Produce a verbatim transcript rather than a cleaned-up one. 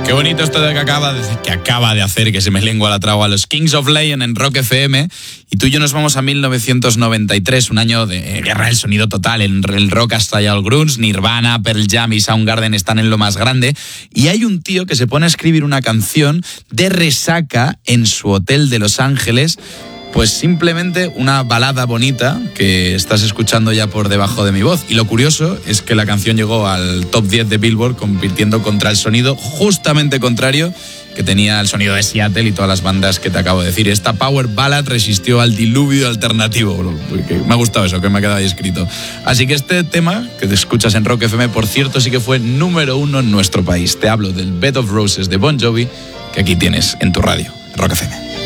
Qué bonito esto de que acaba de, que acaba de hacer, que se me lengua la traba, a los Kings of Leon en Rock F M. Y tú y yo nos vamos a mil novecientos noventa y tres, un año de guerra del sonido total. En el rock ha estallado el grunge, Nirvana, Pearl Jam y Soundgarden están en lo más grande. Y hay un tío que se pone a escribir una canción de resaca en su hotel de Los Ángeles. Pues simplemente una balada bonita que estás escuchando ya por debajo de mi voz. Y lo curioso es que la canción llegó al top diez de Billboard, compitiendo contra el sonido justamente contrario que tenía el sonido de Seattle y todas las bandas que te acabo de decir. Esta power ballad resistió al diluvio alternativo, bro. Me ha gustado eso, que me ha quedado ahí escrito. Así que este tema que te escuchas en Rock F M, por cierto, sí que fue número uno en nuestro país. Te hablo del Bed of Roses de Bon Jovi, que aquí tienes en tu radio, Rock F M.